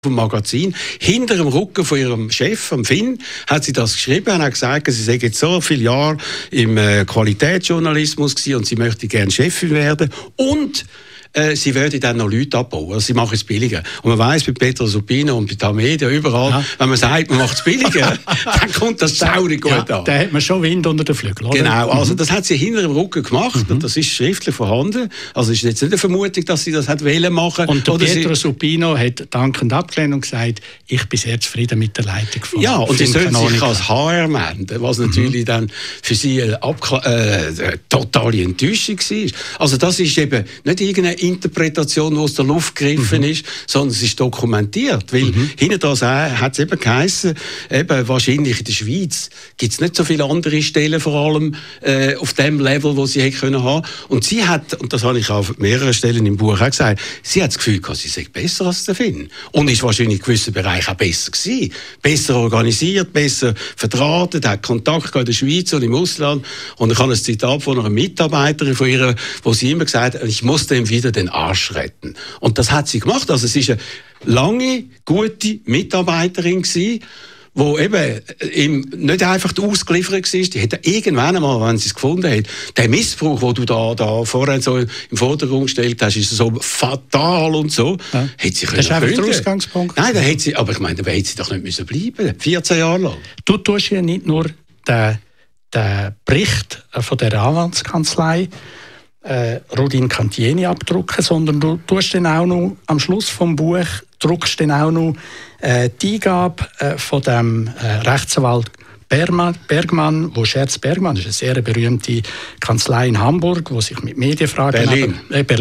vom Magazin. Hinter dem Rücken von ihrem Chef, vom Finn, hat sie das geschrieben und hat gesagt, sie sei jetzt so viele Jahre im Qualitätsjournalismus gewesen und sie möchte gerne Chefin werden und sie würde dann noch Leute abbauen. Also sie machen es billiger. Und man weiss, bei Petra Supino und bei Tamedia, überall, wenn man sagt, man macht es billiger, dann kommt das saurig gut an. Da hat man schon Wind unter den Flügeln, oder? Genau, also das hat sie hinter dem Rücken gemacht und das ist schriftlich vorhanden. Also es ist jetzt nicht eine Vermutung, dass sie das hat wollen machen. Und der Petra Supino hat dankend abgelehnt und gesagt, ich bin sehr zufrieden mit der Leitung von ja, und sie soll sich als HR melden, was natürlich dann für sie eine totale Enttäuschung war. Also das ist eben nicht irgendeine Interpretation, die aus der Luft gegriffen ist, sondern es ist dokumentiert. Weil hinter das hat es eben geheissen, eben wahrscheinlich in der Schweiz gibt es nicht so viele andere Stellen, vor allem auf dem Level, wo sie hätte können haben. Und sie hat, und das habe ich auf mehreren Stellen im Buch auch gesagt, sie hat das Gefühl, sie sei besser als der Finn. Und ist wahrscheinlich in gewissen Bereichen auch besser gewesen. Besser organisiert, besser verdrahtet, hat Kontakt in der Schweiz und im Ausland. Und ich habe ein Zitat von einer Mitarbeiterin von ihr, wo sie immer gesagt hat, ich muss dem wieder den Arsch retten. Und das hat sie gemacht. Also es ist eine lange, gute Mitarbeiterin gewesen, wo eben nicht einfach ausgeliefert war. Die hätte irgendwann einmal, wenn sie es gefunden hat, der Missbrauch, den du da vorher so im Vordergrund gestellt hast, ist so fatal und so, ja. Hätte sie können. Das ist einfach der Ausgangspunkt. Nein, da hätte sie, aber ich meine, da hätte sie doch nicht müssen bleiben, 14 Jahre lang. Du tust ja nicht nur den Bericht von der Anwaltskanzlei Rudin Cantieni abdrucken, sondern du tust dann auch noch am Schluss vom Buch druckst dann auch noch die Eingabe von dem Rechtsanwalt Bergmann, wo Scherz Bergmann, das ist eine sehr berühmte Kanzlei in Hamburg, wo sich mit Medienfragen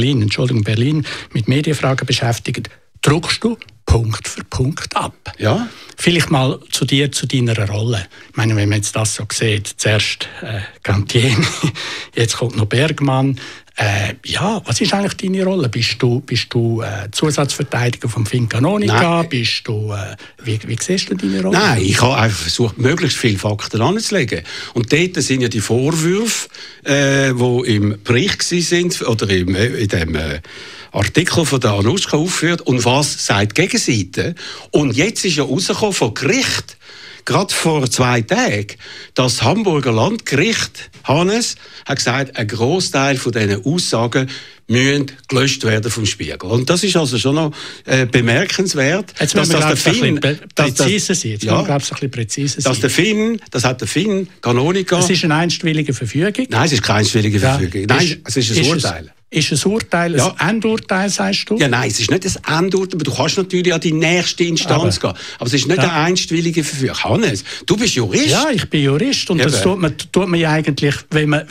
Berlin mit Medienfragen beschäftigt, druckst du Punkt für Punkt ab. Ja. Vielleicht mal zu dir, zu deiner Rolle. Ich meine, wenn man jetzt das so sieht, zuerst Cantieni, jetzt kommt noch Bergmann. Ja, was ist eigentlich deine Rolle? Bist du Zusatzverteidiger vom Finn Canonica? Bist du, wie siehst du deine Rolle? Nein, ich habe einfach versucht, möglichst viele Fakten anzulegen. Und dort sind ja die Vorwürfe, die im Bericht sind oder in dem Artikel von der Anuschka aufführt. Und was sagt die Gegenseite? Und jetzt ist ja rausgekommen vom Gericht, gerade vor 2 Tagen, das Hamburger Landgericht, Hannes, hat gesagt, ein Grossteil von diesen Aussagen müssen gelöscht werden vom Spiegel. Und das ist also schon noch bemerkenswert, jetzt dass das der Finn... präziser sein. Jetzt ja, glaube ich, ein bisschen präziser sein. Das hat der Finn Canonica... Es ist eine einstweilige Verfügung. Nein, es ist keine einstweilige Verfügung. Nein, es ist ein Urteil. Ist ein Urteil, ein Endurteil, sagst du? Ja, nein, es ist nicht ein Endurteil, aber du kannst natürlich an die nächste Instanz gehen. Aber es ist nicht eine einstweilige Verfügung. Hannes, du bist Jurist. Ja, ich bin Jurist und das tut man ja eigentlich, wenn man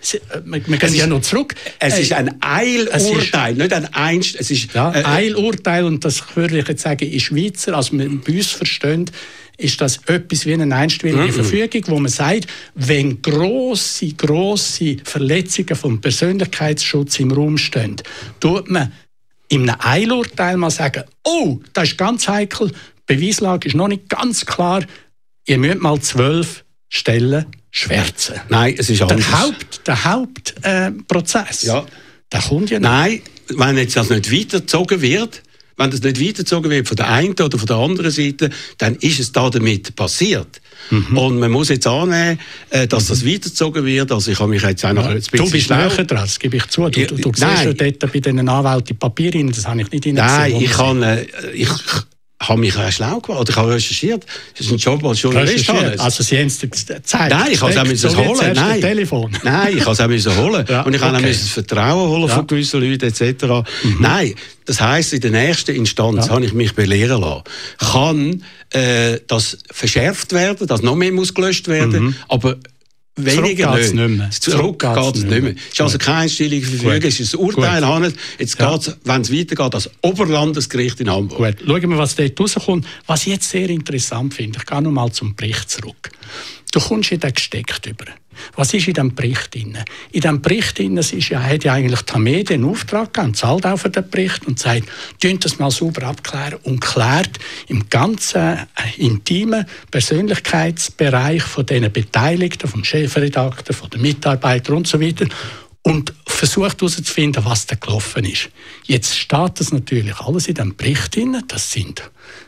gehen ja noch zurück. Es ist ein Eilurteil, nicht ein es ist Eilurteil, und das würde ich jetzt sagen, in Schweizer, also man bei uns versteht, ist das etwas wie eine einstweilige Verfügung, wo man sagt, wenn grosse Verletzungen vom Persönlichkeitsschutz im Raum stehen, tut man in einem Eilurteil mal sagen, oh, das ist ganz heikel, die Beweislage ist noch nicht ganz klar, ihr müsst mal 12 Stellen schwärzen. Nein, es ist anders. Der Hauptprozess, der kommt ja nicht. Nein, wenn jetzt das nicht weitergezogen wird, wenn das nicht weitergezogen wird von der einen oder von der anderen Seite, dann ist es damit passiert. Und man muss jetzt annehmen, dass das weitergezogen wird. Also ich habe mich jetzt auch noch ein bisschen Du bist näher dran, das gebe ich zu. Du siehst ja dort bei diesen Anwälten die Papiere, das habe ich nicht gesehen. Nein, ich habe mich auch schlau gemacht, oder ich habe recherchiert. Das ist ein Job als Journalist. Also Sie haben es gezeigt. Nein, ich habe es auch müssen holen. Nein, ich habe es auch müssen holen. Und ich habe auch das Vertrauen holen von gewissen Leuten etc. Nein, das heisst, in der nächsten Instanz habe ich mich belehren lassen. Kann das verschärft werden, dass noch mehr muss gelöscht werden, aber weniger nicht mehr. Zurück geht es nicht mehr. Es ist also keine einstellige Verfügung, es ist ein Urteil. Hannes. Jetzt geht es, wenn es weitergeht, das Oberlandesgericht in Hamburg. Gut, schauen wir, was dort rauskommt. Was ich jetzt sehr interessant finde, ich gehe noch mal zum Bericht zurück. Du kommst in den gesteckt über. Was ist in diesem Bericht drin? In diesem Bericht drin hat ja eigentlich Tamedia einen Auftrag gegeben, zahlt auch für den Bericht und sagt, könnt das mal sauber abklären und klärt im ganzen intimen Persönlichkeitsbereich von diesen Beteiligten, vom Chefredakteur, von den Mitarbeitern und so weiter, und versucht herauszufinden, was da gelaufen ist. Jetzt steht das natürlich alles in diesem Bericht drin. Das sind